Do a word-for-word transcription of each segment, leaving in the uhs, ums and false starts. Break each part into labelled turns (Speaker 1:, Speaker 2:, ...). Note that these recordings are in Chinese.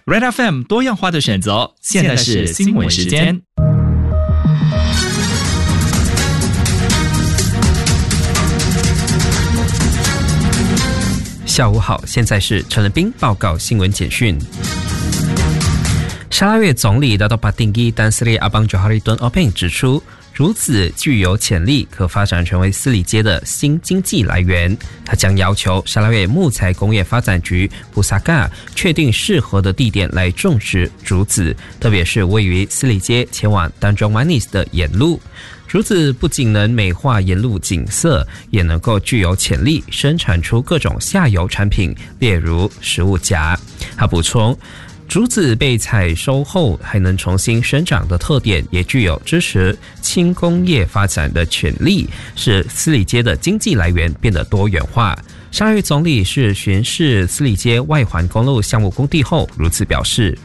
Speaker 1: Red F M 多样化的选择，现在是新闻时间。
Speaker 2: 下午好，现在是陈仁斌报告新闻简讯。沙拉越总理达多巴丁基丹斯利阿邦佐哈利敦奥平指出，竹子具有潜力，可发展成为斯里街的新经济来源。他将要求沙拉越木材工业发展局布萨嘎确定适合的地点来种植竹子，特别是位于斯里街前往丹中马尼斯的沿路。竹子不仅能美化沿路景色，也能够具有潜力生产出各种下游产品，例如食物夹。他补充，竹子被采收后还能重新生长的特点，也具有支持轻工业发展的潜力，使斯里街的经济来源变得多元化。沙拉越总理是巡视斯里街外环公路项目工地后如此表示。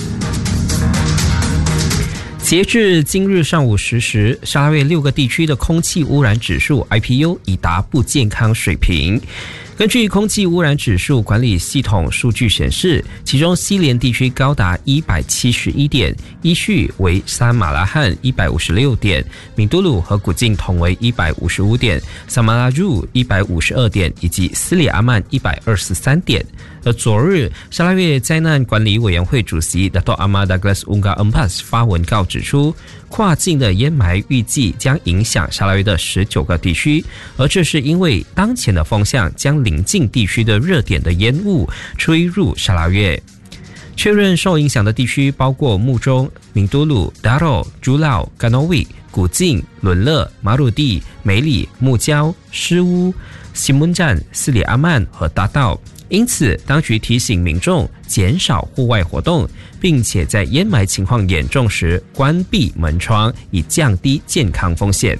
Speaker 2: 截至今日上午十时，沙拉越六个地区的空气污染指数 I P U 已达不健康水平。根据空气污染指数管理系统数据显示，其中西连地区高达一百七十一点，依序为沙马拉罕一百五十六点，敏都鲁和古晋同为一百五十五点，萨马拉入一百五十二点，以及斯里阿曼一百二十三点。而昨日，沙拉越灾难管理委员会主席达多阿马达格拉斯乌嘎恩帕斯发文告指出，跨境的烟霾预计将影响沙拉越的十九个地区，而这是因为当前的风向将邻近地区的热点的烟雾吹入沙拉越。确认受影响的地区包括木中、敏都鲁、达罗、朱老、甘诺维、古晋、伦勒、马鲁地、梅里、木焦、施乌、西门站、斯里阿曼和达道。因此，当局提醒民众减少户外活动，并且在烟霾情况严重时关闭门窗，以降低健康风险。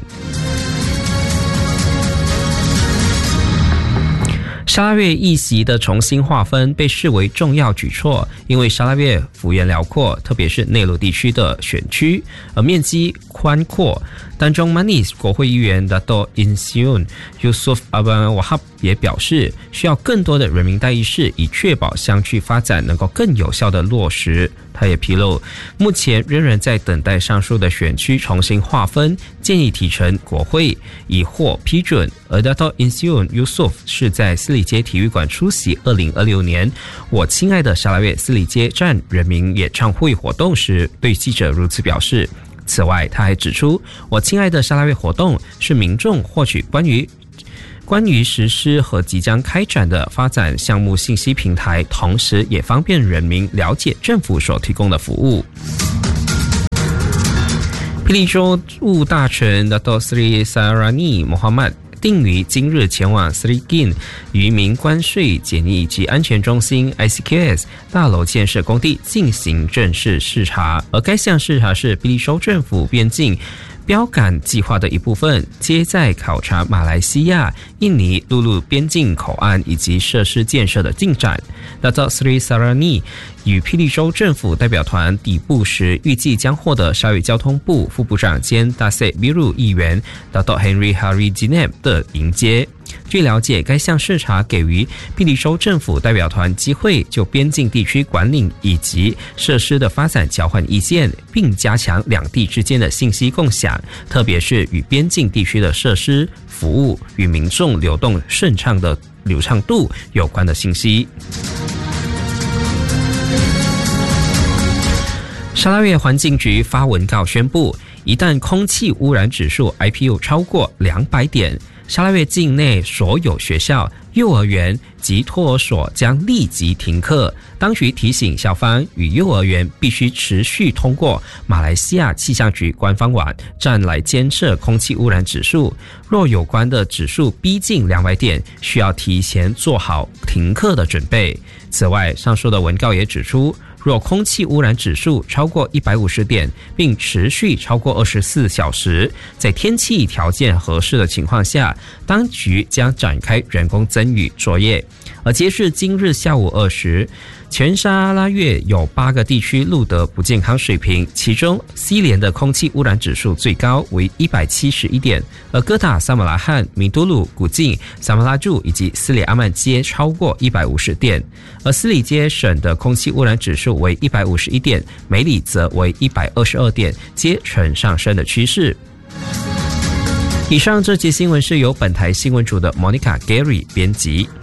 Speaker 2: 沙拉越议席的重新划分被视为重要举措，因为沙拉越幅员辽阔，特别是内陆地区的选区，而面积宽阔。丹中马尼斯国会议员达多因西恩 Yusuf Aban Wahab 也表示，需要更多的人民代议士，以确保乡区发展能够更有效的落实。他也披露，目前仍然在等待上述的选区重新划分，建议提呈国会以获批准。而达多因西恩 Yusuf 是在斯里街体育馆出席二零二六年我亲爱的沙拉越斯里街站人民演唱会活动时，对记者如此表示。此外，他还指出，我亲爱的沙拉越活动是民众获取关于关于实施和即将开展的发展项目信息平台，同时也方便人民了解政府所提供的服务。霹雳州务大臣达多斯里萨拉尼穆罕默定于今日前往斯里金渔民关税检疫及安全中心 I C Q S 大楼建设工地进行正式视察，而该项视察是霹雳州政府边境标杆计划的一部分，皆在考察马来西亚、印尼陆路边境口岸以及设施建设的进展。达多斯里萨拉尼与霹雳州政府代表团抵埗时，预计将获得沙越交通部副部长兼大塞比鲁议员达多 Henry Hari Jineb 的迎接。据了解，该项视察给予霹雳州政府代表团机会就边境地区管理以及设施的发展交换意见，并加强两地之间的信息共享，特别是与边境地区的设施、服务与民众流动顺畅的流畅度有关的信息。沙拉越环境局发文告宣布，一旦空气污染指数 I P U 超过两百点，沙拉越境内所有学校、幼儿园及托儿所将立即停课。当局提醒校方与幼儿园必须持续通过马来西亚气象局官方网站来监测空气污染指数，若有关的指数逼近两百点，需要提前做好停课的准备。此外，上述的文告也指出，若空气污染指数超过一百五十点，并持续超过二十四小时，在天气条件合适的情况下，当局将展开人工增雨作业。 而截至今日下午二时，全沙拉越有八个地区录得不健康水平，其中西联的空气污染指数最高为一百七十一点，而哥打、萨马拉罕、米都鲁、古晋、萨马拉柱以及斯里阿曼街超过一百五十点，而斯里街省的空气污染指数为一百五十一点，梅里则为一百二十二点，皆呈上升的趋势。以上这节新闻是由本台新闻组的 Monica Gary 编辑。